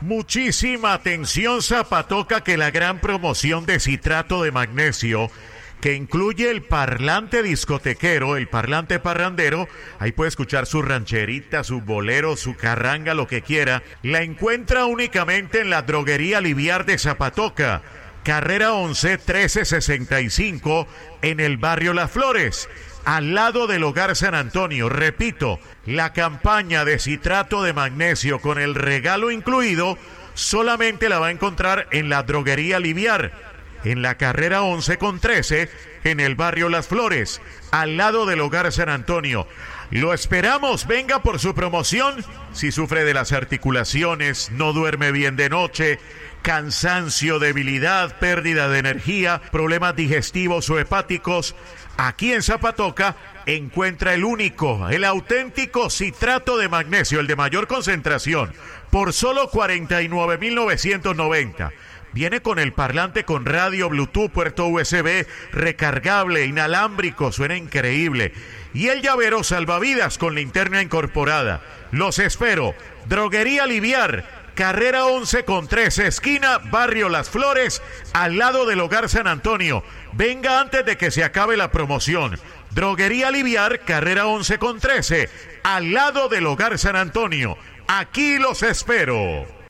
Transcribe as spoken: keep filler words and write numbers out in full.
Muchísima atención, Zapatoca, que la gran promoción de citrato de magnesio, que incluye el parlante discotequero, el parlante parrandero, ahí puede escuchar su rancherita, su bolero, su carranga, lo que quiera, la encuentra únicamente en la droguería Liviar de Zapatoca, carrera once, trece sesenta y cinco, en el barrio Las Flores, al lado del Hogar San Antonio. Repito, la campaña de citrato de magnesio con el regalo incluido solamente la va a encontrar en la droguería Liviar, en la carrera once con trece, en el barrio Las Flores, al lado del Hogar San Antonio. Lo esperamos, venga por su promoción. Si sufre de las articulaciones, no duerme bien de noche, cansancio, debilidad, pérdida de energía, problemas digestivos o hepáticos, aquí en Zapatoca encuentra el único, el auténtico citrato de magnesio, el de mayor concentración, por solo cuarenta y nueve mil novecientos noventa. Viene con el parlante con radio, Bluetooth, puerto U S B, recargable, inalámbrico, suena increíble. Y el llavero salvavidas con linterna incorporada. Los espero. Droguería Liviar, carrera once con trece, esquina barrio Las Flores, al lado del Hogar San Antonio. Venga antes de que se acabe la promoción. Droguería Liviar, carrera once con trece, al lado del Hogar San Antonio. Aquí los espero.